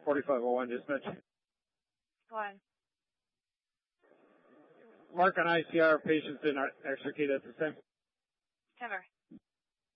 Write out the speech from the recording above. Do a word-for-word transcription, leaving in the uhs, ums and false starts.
forty-five oh one, just mentioned. Go ahead. Mark on I C R, patients didn't extricate at the same. Timber.